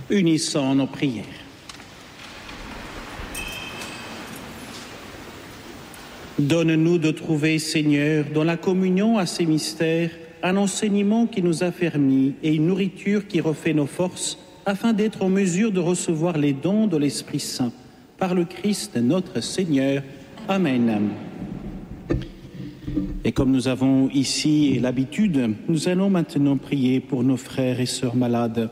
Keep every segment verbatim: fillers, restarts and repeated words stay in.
Unissons nos prières. Donne-nous de trouver, Seigneur, dans la communion à ces mystères, un enseignement qui nous affermit et une nourriture qui refait nos forces, afin d'être en mesure de recevoir les dons de l'Esprit Saint. Par le Christ notre Seigneur. Amen. Et comme nous avons ici l'habitude, nous allons maintenant prier pour nos frères et sœurs malades.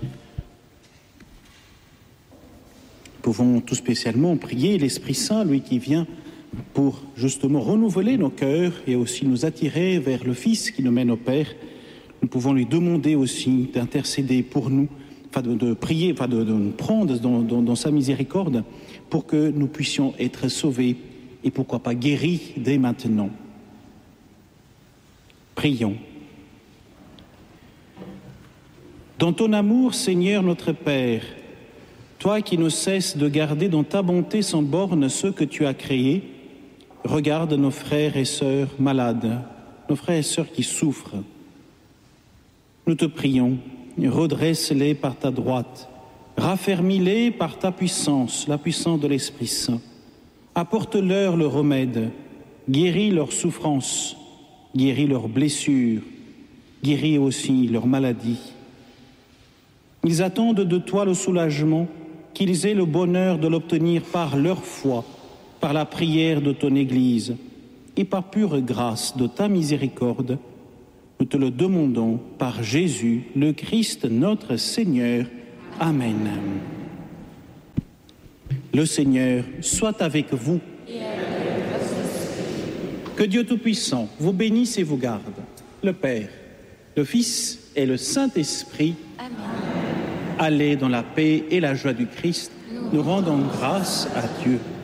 Nous pouvons tout spécialement prier l'Esprit Saint, lui qui vient pour justement renouveler nos cœurs et aussi nous attirer vers le Fils qui nous mène au Père. Nous pouvons lui demander aussi d'intercéder pour nous, enfin de, de prier, enfin de, de nous prendre dans, dans, dans sa miséricorde pour que nous puissions être sauvés et pourquoi pas guéris dès maintenant. Prions. Dans ton amour, Seigneur notre Père, toi qui ne cesses de garder dans ta bonté sans borne ceux que tu as créés, regarde nos frères et sœurs malades, nos frères et sœurs qui souffrent. Nous te prions, redresse-les par ta droite, raffermis-les par ta puissance, la puissance de l'Esprit Saint. Apporte-leur le remède, guéris leurs souffrances, guéris leurs blessures, guéris aussi leurs maladies. Ils attendent de toi le soulagement, qu'ils aient le bonheur de l'obtenir par leur foi, par la prière de ton Église et par pure grâce de ta miséricorde. Nous te le demandons par Jésus, le Christ, notre Seigneur. Amen. Le Seigneur soit avec vous. Que Dieu Tout-Puissant vous bénisse et vous garde, le Père, le Fils et le Saint-Esprit. Amen. Allez dans la paix et la joie du Christ. Nous rendons grâce à Dieu.